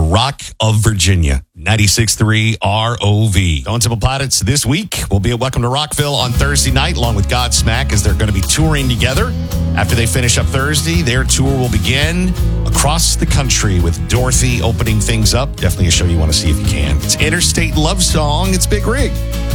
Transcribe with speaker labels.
Speaker 1: Rock of Virginia. 96.3 ROV. Stone Temple Pilots this week will be at Welcome to Rockville on Thursday night, along with Godsmack, as they're going to be touring together. After they finish up Thursday, their tour will begin across the country with Dorothy opening things up. Definitely a show you want to see if you can. It's Interstate Love Song. It's Big Rig.